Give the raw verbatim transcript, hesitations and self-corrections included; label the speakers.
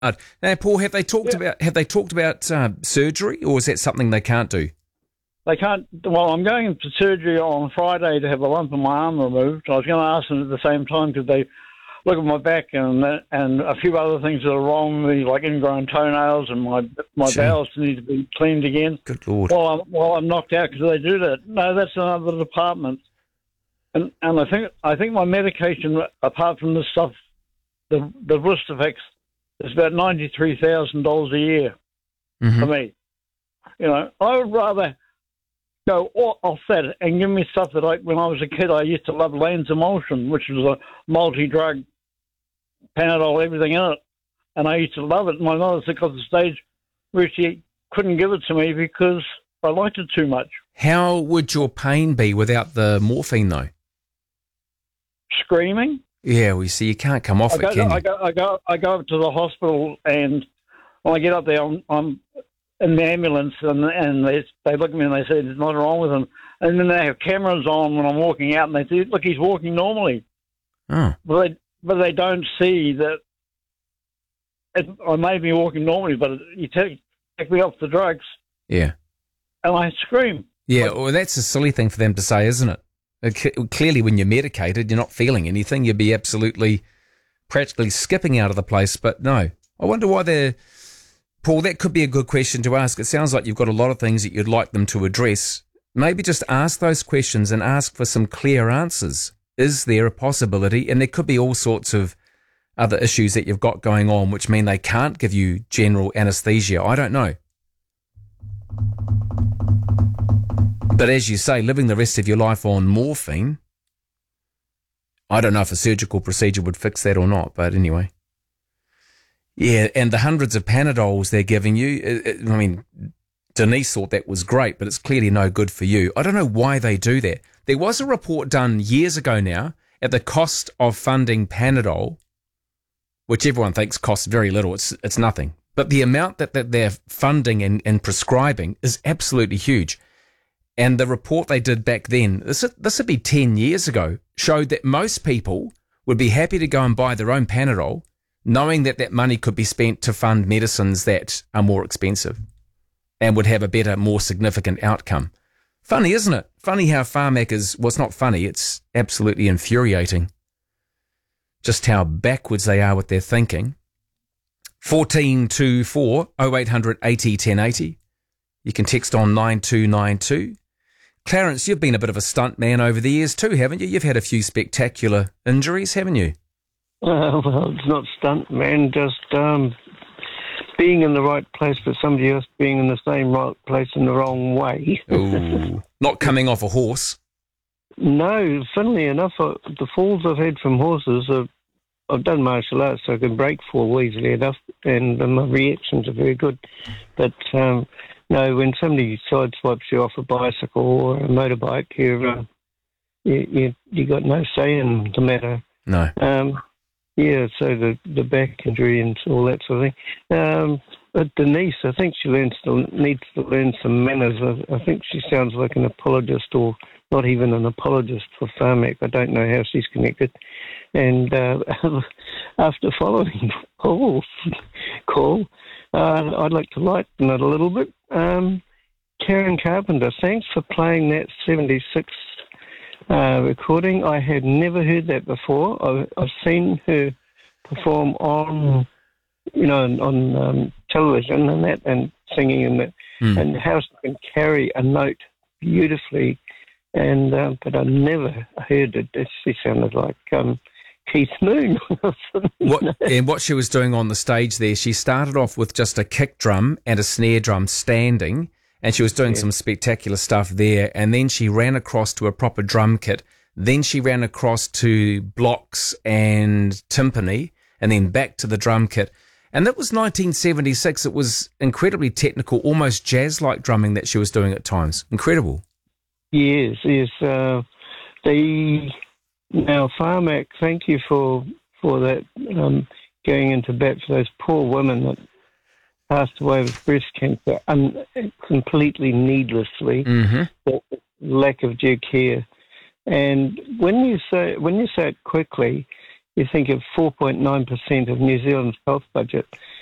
Speaker 1: Uh, now, Paul, have they talked
Speaker 2: Yeah.
Speaker 1: about have they talked about uh, surgery, or is that something they can't do?
Speaker 2: They can't. Well, I'm going to surgery on Friday to have a lump in my arm removed. I was going to ask them at the same time because they look at my back and and a few other things that are wrong, like ingrown toenails and my my
Speaker 1: Gee.
Speaker 2: bowels need to be cleaned again.
Speaker 1: Good Lord.
Speaker 2: While I'm while I'm knocked out because they do that. No, that's another department. And and I think I think my medication, apart from this stuff, the the Vistafix, is about ninety three thousand dollars a year
Speaker 1: Mhm.
Speaker 2: for me. You know, I would rather go o- off that and give me stuff that I, when I was a kid, I used to love Lands Emulsion, which was a multi-drug Panadol, everything in it, and I used to love it. My mother got to the stage where she couldn't give it to me because I liked it too much.
Speaker 1: How would your pain be without the morphine, though?
Speaker 2: Screaming.
Speaker 1: Yeah, well, you see, you can't come off
Speaker 2: I
Speaker 1: it,
Speaker 2: go,
Speaker 1: can you?
Speaker 2: I go, I go, I go up to the hospital, and when I get up there, I'm, I'm in the ambulance, and and they they look at me and they say there's nothing wrong with him, and then they have cameras on when I'm walking out, and they say, look, he's walking normally,
Speaker 1: Oh,
Speaker 2: but they but they don't see that it, I may be walking normally, but you take take me off the drugs,
Speaker 1: yeah.
Speaker 2: and I scream.
Speaker 1: Yeah, well, that's a silly thing for them to say, isn't it? It c- Clearly, when you're medicated, you're not feeling anything. You'd be absolutely, practically skipping out of the place. But no, I wonder why they're... Paul, that could be a good question to ask. It sounds like you've got a lot of things that you'd like them to address. Maybe just ask those questions and ask for some clear answers. Is there a possibility? And there could be all sorts of other issues that you've got going on, which mean they can't give you general anesthesia. I don't know. But as you say, living the rest of your life on morphine, I don't know if a surgical procedure would fix that or not, but anyway. Yeah, and the hundreds of Panadols they're giving you, it, it, I mean, Denise thought that was great, but it's clearly no good for you. I don't know why they do that. There was a report done years ago now at the cost of funding Panadol, which everyone thinks costs very little. It's it's nothing. But the amount that, that they're funding and, and prescribing is absolutely huge. And the report they did back then, this this would be ten years ago, showed that most people would be happy to go and buy their own Panadol, knowing that that money could be spent to fund medicines that are more expensive and would have a better, more significant outcome. Funny, isn't it? Funny how Pharmac is, well, it's not funny, it's absolutely infuriating just how backwards they are with their thinking. fourteen two four oh eight hundred eighty ten eighty. You can text on nine two nine two. Clarence, you've been a bit of a stunt man over the years too, haven't you? You've had a few spectacular injuries, haven't you?
Speaker 3: Uh, well, it's not stunt, man. Just um, being in the right place, but somebody else being in the same right place in the wrong way.
Speaker 1: Ooh. Not coming off a horse.
Speaker 3: No, funnily enough, uh, the falls I've had from horses, are, I've done martial arts, so I can break fall easily enough, and uh, my reactions are very good. But um, no, when somebody sideswipes you off a bicycle or a motorbike, you're, uh, you you you got no say in the matter.
Speaker 1: No.
Speaker 3: Um, yeah, so the the back injury and all that sort of thing. Um, but Denise, I think she learns to, needs to learn some manners. I, I think she sounds like an apologist, or not even an apologist for Pharmac. I don't know how she's connected. And uh, after following Paul's call, uh, I'd like to lighten it a little bit. Um, Karen Carpenter, thanks for playing that seventy-six uh, recording. I had never heard that before. I've, I've seen her perform on, you know, on um, television and that, and singing and that,
Speaker 1: Mm.
Speaker 3: and how she can carry a note beautifully. And uh, but I never heard it. She sounded like um, Keith Moon.
Speaker 1: What, and what she was doing on the stage there, she started off with just a kick drum and a snare drum standing, and she was doing
Speaker 3: Yeah.
Speaker 1: some spectacular stuff there, and then she ran across to a proper drum kit, then she ran across to blocks and timpani, and then back to the drum kit. And that was nineteen seventy-six. It was incredibly technical, almost jazz-like drumming that she was doing at times. Incredible.
Speaker 3: Yes, yes. Uh, the now Pharmac, thank you for for that. Um, going into bat for those poor women that passed away with breast cancer, un, completely needlessly,
Speaker 1: Mm-hmm.
Speaker 3: for lack of due care. And when you say when you say it quickly, you think of four point nine percent of New Zealand's health budget.